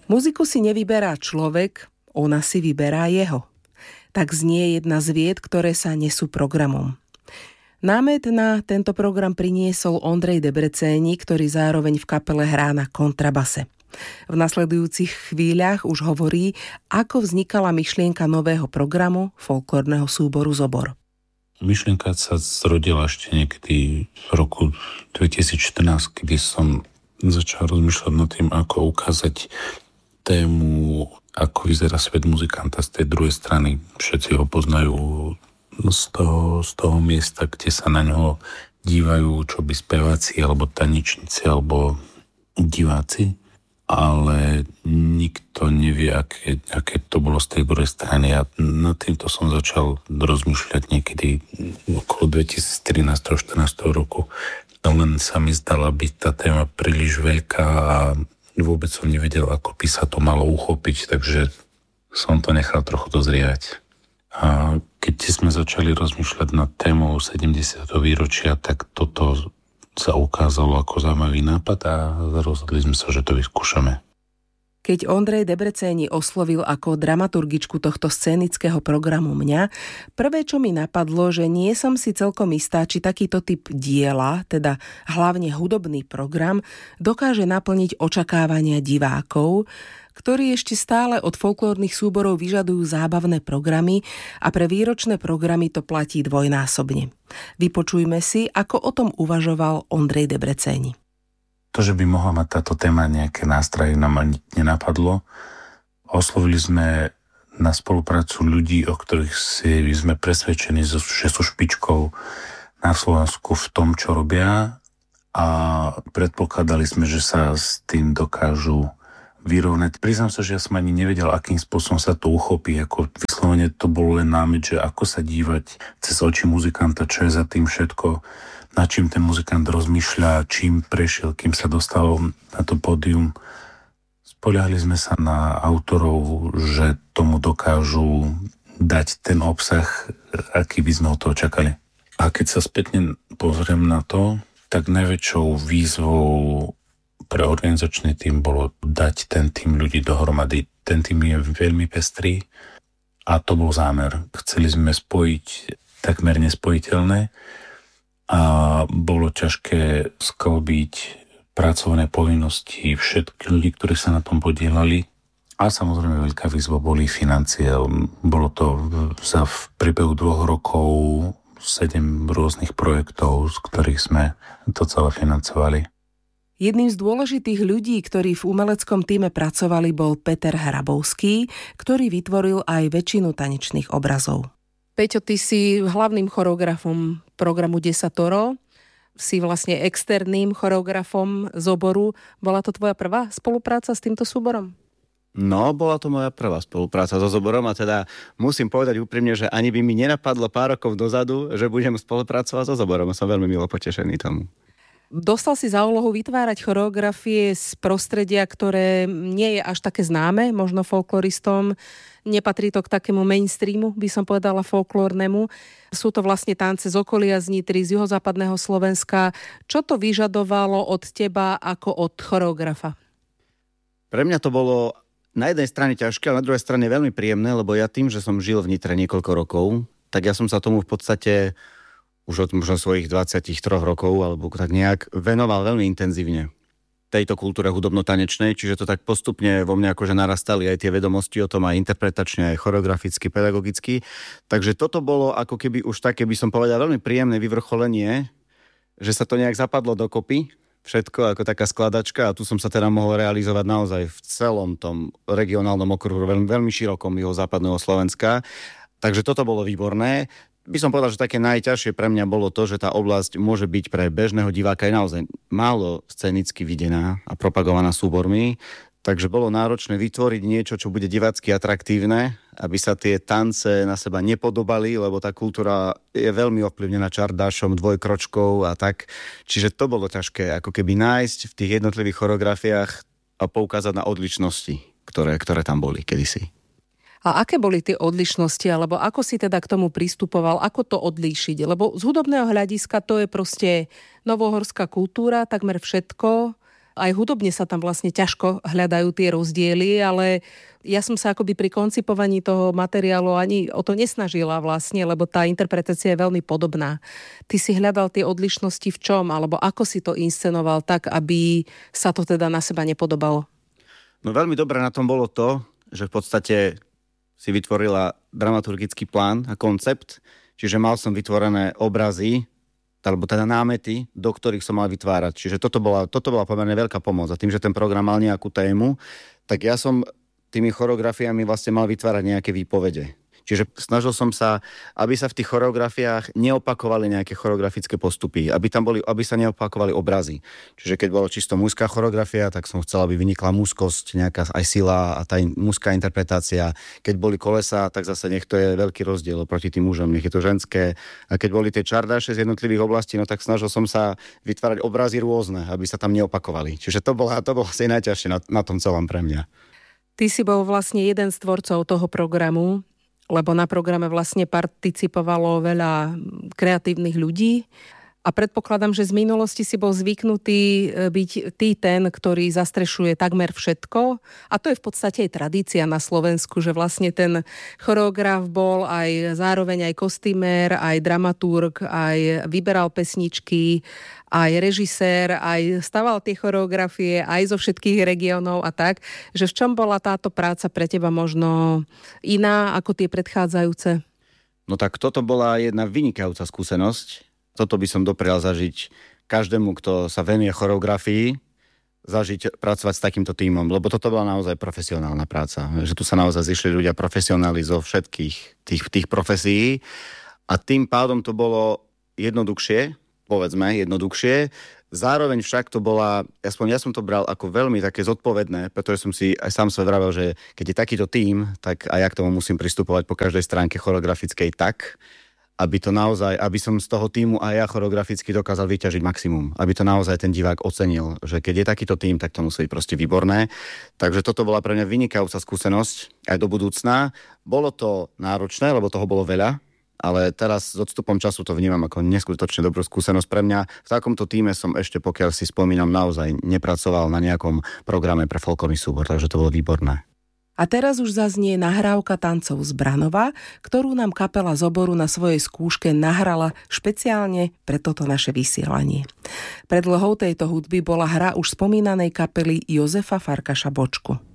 Muziku si nevyberá človek, ona si vyberá jeho. Tak znie jedna z vied, ktoré sa nesú programom. Námet na tento program priniesol Ondrej Debreceni, ktorý zároveň v kapele hrá na kontrabase. V nasledujúcich chvíľach už hovorí, ako vznikala myšlienka nového programu folklórneho súboru Zobor. Myšlienka sa zrodila ešte niekedy v roku 2014, kedy som začal rozmýšľať nad tým, ako ukázať tému, ako vyzerá svet muzikanta z tej druhej strany. Všetci ho poznajú z toho miesta, kde sa na ňo dívajú čo by speváci, alebo tanečníci, alebo diváci, ale nikto nevie, aké to bolo z tej druhej strany. A nad týmto som začal rozmýšľať niekedy okolo 2013-2014 roku. Len sa mi zdala byť tá téma príliš veľká a vôbec som nevedel, ako by sa to malo uchopiť, takže som to nechal trochu dozrievať. A keď sme začali rozmýšľať nad témou 70. výročia, tak toto sa ukázalo ako zaujímavý nápad a rozhodli sme sa, že to vyskúšame. Keď Ondrej Debreceni oslovil ako dramaturgičku tohto scénického programu mňa, prvé, čo mi napadlo, že nie som si celkom istá, či takýto typ diela, teda hlavne hudobný program, dokáže naplniť očakávania divákov, ktorí ešte stále od folklórnych súborov vyžadujú zábavné programy a pre výročné programy to platí dvojnásobne. Vypočujme si, ako o tom uvažoval Ondrej Debreceni. To, že by mohla mať táto téma nejaké nástroje, nám nenapadlo. Oslovili sme na spoluprácu ľudí, o ktorých si sme presvedčení, že sú špičkou na Slovensku v tom, čo robia, a predpokladali sme, že sa s tým dokážu vyrovnať. Priznám sa, že ja som ani nevedel, akým spôsobom sa to uchopí. Ako vyslovene to bol len námet, že ako sa dívať cez oči muzikanta, čo je za tým všetko, nad čím ten muzikant rozmýšľa, čím prešiel, kým sa dostal na to pódium. Spoliahli sme sa na autorov, že tomu dokážu dať ten obsah, aký by sme od toho čakali. A keď sa spätne pozriem na to, tak najväčšou výzvou pre organizačný tím bolo dať ten tím ľudí dohromady. Ten tím je veľmi pestrý a to bol zámer. Chceli sme spojiť takmer nespojiteľné a bolo ťažké sklbiť pracovné povinnosti všetkých ľudí, ktorí sa na tom podielali. A samozrejme veľká výzva boli financie. Bolo to v priebehu 2 rokov 7 rôznych projektov, z ktorých sme to celé financovali. Jedným z dôležitých ľudí, ktorí v umeleckom tíme pracovali, bol Peter Hrabovský, ktorý vytvoril aj väčšinu tanečných obrazov. Peťo, ty si hlavným choreografom programu Desatoro, si vlastne externým choreografom Zoboru. Bola to tvoja prvá spolupráca s týmto súborom? No, bola to moja prvá spolupráca so Zoborom a teda musím povedať úprimne, že ani by mi nenapadlo pár rokov dozadu, že budem spolupracovať so Zoborom. Som veľmi milo potešený tomu. Dostal si za úlohu vytvárať choreografie z prostredia, ktoré nie je až také známe, možno folkloristom. Nepatrí to k takému mainstreamu, by som povedala, folklórnemu. Sú to vlastne tance z okolia, z Nitry, z juhozápadného Slovenska. Čo to vyžadovalo od teba ako od choreografa? Pre mňa to bolo na jednej strane ťažké, ale na druhej strane veľmi príjemné, lebo ja tým, že som žil v Nitre niekoľko rokov, tak ja som sa tomu v podstate už od možno svojich 23 rokov, alebo tak nejak, venoval veľmi intenzívne tejto kultúre hudobno-tanečnej, čiže to tak postupne vo mne akože narastali aj tie vedomosti o tom, aj interpretačne, aj choreograficky, pedagogicky. Takže toto bolo ako keby už také, by som povedal, veľmi príjemné vyvrcholenie, že sa to nejak zapadlo dokopy, všetko ako taká skladačka, a tu som sa teda mohol realizovať naozaj v celom tom regionálnom okruhu, veľmi širokom juhozápadného Slovenska. Takže toto bolo výborné. By som povedal, že také najťažšie pre mňa bolo to, že tá oblasť môže byť pre bežného diváka aj naozaj málo scénicky videná a propagovaná súbormi, takže bolo náročné vytvoriť niečo, čo bude divácky atraktívne, aby sa tie tance na seba nepodobali, lebo tá kultúra je veľmi ovplyvnená čardášom, dvojkročkou a tak. Čiže to bolo ťažké, ako keby nájsť v tých jednotlivých choreografiách a poukázať na odlišnosti, ktoré tam boli kedysi. A aké boli tie odlišnosti, alebo ako si teda k tomu pristupoval, ako to odlíšiť? Lebo z hudobného hľadiska to je proste novohorská kultúra, takmer všetko, Aj hudobne sa tam vlastne ťažko hľadajú tie rozdiely, ale ja som sa akoby pri koncipovaní toho materiálu ani o to nesnažila vlastne, lebo tá interpretácia je veľmi podobná. Ty si hľadal tie odlišnosti v čom, alebo ako si to inscenoval tak, aby sa to teda na seba nepodobalo? No veľmi dobré na tom bolo to, že v podstate si vytvorila dramaturgický plán a koncept, čiže mal som vytvorené obrazy, alebo teda námety, do ktorých som mal vytvárať. Čiže toto bola pomerne veľká pomoc. A tým, že ten program mal nejakú tému, tak ja som tými choreografiami vlastne mal vytvárať nejaké výpovede. Čiže snažil som sa, aby sa v tých choreografiách neopakovali nejaké choreografické postupy, aby sa neopakovali obrazy. Čiže keď bolo čisto mužská choreografia, tak som chcel, aby vynikla mužskosť, nejaká aj sila a tá mužská interpretácia. Keď boli kolesa, tak zase nech to je veľký rozdiel proti tým mužom, nech je to ženské. A keď boli tie čardáše z jednotlivých oblastí, no tak snažil som sa vytvárať obrazy rôzne, aby sa tam neopakovali. Čiže to bolo asi najťažšie na tom celom pre mňa. Ty si bol vlastne jeden z tvorcov toho programu, lebo na programe vlastne participovalo veľa kreatívnych ľudí a predpokladám, že z minulosti si bol zvyknutý byť ty ten, ktorý zastrešuje takmer všetko a to je v podstate aj tradícia na Slovensku, že vlastne ten choreograf bol aj zároveň aj kostýmer, aj dramaturg, aj vyberal pesničky, aj režisér, aj staval tie choreografie aj zo všetkých regiónov a tak, že v čom bola táto práca pre teba možno iná ako tie predchádzajúce? No tak toto bola jedna vynikajúca skúsenosť. Toto by som doprial zažiť každému, kto sa venuje choreografii, pracovať s takýmto tímom, lebo toto bola naozaj profesionálna práca. Že tu sa naozaj zišli ľudia profesionáli zo všetkých tých profesí a tým pádom to bolo jednoduchšie, Zároveň však to bola, aspoň ja som to bral ako veľmi také zodpovedné, pretože som si aj sám sa vravel, že keď je takýto tím, tak aj ja k tomu musím pristupovať po každej stránke choreografickej tak, aby som z toho tímu aj ja choreograficky dokázal vyťažiť maximum. Aby to naozaj ten divák ocenil, že keď je takýto tím, tak to musí byť proste výborné. Takže toto bola pre mňa vynikajúca skúsenosť aj do budúcna. Bolo to náročné, lebo toho bolo veľa, ale teraz s odstupom času to vnímam ako neskutočne dobrú skúsenosť pre mňa. V takomto tíme som ešte, pokiaľ si spomínam, naozaj nepracoval na nejakom programe pre folklórny súbor, takže to bolo výborné. A teraz už zaznie nahrávka tancov z Branova, ktorú nám kapela z oboru na svojej skúške nahrala špeciálne pre toto naše vysielanie. Predlohou tejto hudby bola hra už spomínanej kapely Jozefa Farkaša Bočku.